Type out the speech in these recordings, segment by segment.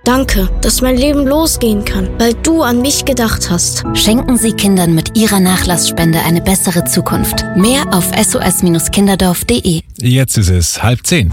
Danke, dass mein Leben losgehen kann, weil du an mich gedacht hast. Schenken Sie Kindern mit Ihrer Nachlassspende eine bessere Zukunft. Mehr auf sos-kinderdorf.de. Jetzt ist es 9:30.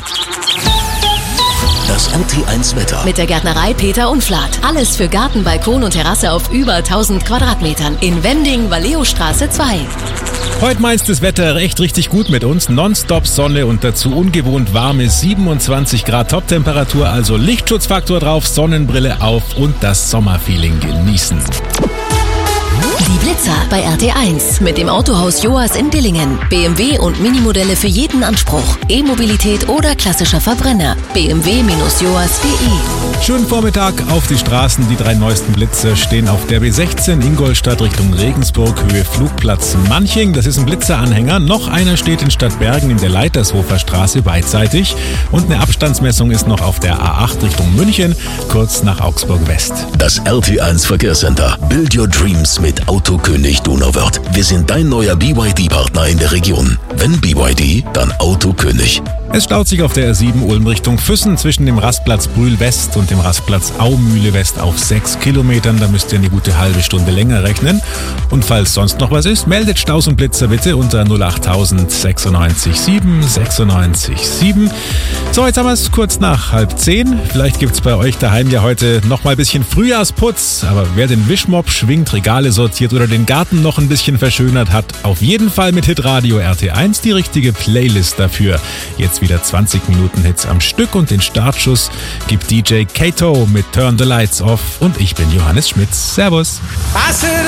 Das RT1 Wetter. Mit der Gärtnerei Peter Umflath. Alles für Garten, Balkon und Terrasse auf über 1000 Quadratmetern. In Wending, Valleostraße 2. Heute meint das Wetter echt richtig gut mit uns. Nonstop Sonne und dazu ungewohnt warme 27 Grad Toptemperatur. Also Lichtschutzfaktor drauf, Sonnenbrille auf und das Sommerfeeling genießen. Die Blitzer bei RT1 mit dem Autohaus Joas in Dillingen. BMW und Minimodelle für jeden Anspruch. E-Mobilität oder klassischer Verbrenner. bmw-joas.de. Schönen Vormittag auf die Straßen. Die 3 neuesten Blitzer stehen auf der B16 Ingolstadt Richtung Regensburg, Höhe Flugplatz Manching. Das ist ein Blitzeranhänger. Noch einer steht in Stadtbergen in der Leitershofer Straße beidseitig. Und eine Abstandsmessung ist noch auf der A8 Richtung München, kurz nach Augsburg West. Das RT1 Verkehrscenter. Build your dreams mit Autokönig Donauwörth. Wir sind dein neuer BYD-Partner in der Region. Wenn BYD, dann Autokönig. Es staut sich auf der R7 Ulm Richtung Füssen zwischen dem Rastplatz Brühl West und dem Rastplatz Aumühle West auf 6 Kilometern. Da müsst ihr eine gute halbe Stunde länger rechnen. Und falls sonst noch was ist, meldet Staus und Blitzer bitte unter 08000 96 7 96 7. So, jetzt haben wir es kurz nach 9:30. Vielleicht gibt's bei euch daheim ja heute noch mal ein bisschen Frühjahrsputz. Aber wer den Wischmopp schwingt, Regale sortiert oder den Garten noch ein bisschen verschönert, hat auf jeden Fall mit Hitradio RT1 die richtige Playlist dafür. Jetzt wieder 20 Minuten Hits am Stück und den Startschuss gibt DJ Kato mit Turn the Lights Off und ich bin Johannes Schmitz. Servus.